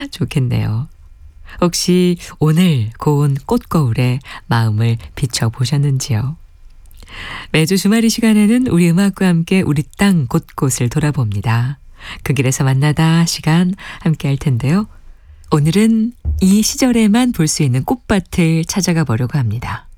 좋겠네요. 혹시 오늘 고운 꽃거울에 마음을 비춰보셨는지요? 매주 주말 이 시간에는 우리 음악과 함께 우리 땅 곳곳을 돌아봅니다. 그 길에서 만나다 시간 함께 할 텐데요. 오늘은 이 시절에만 볼 수 있는 꽃밭을 찾아가 보려고 합니다.